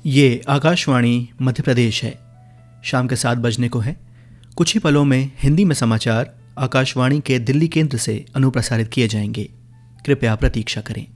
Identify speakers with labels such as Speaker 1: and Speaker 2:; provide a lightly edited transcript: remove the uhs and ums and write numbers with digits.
Speaker 1: ये आकाशवाणी मध्य प्रदेश है। शाम के 7 बजने को है। कुछ ही पलों में हिंदी में समाचार आकाशवाणी के दिल्ली केंद्र से अनुप्रसारित किए जाएंगे। कृपया प्रतीक्षा करें।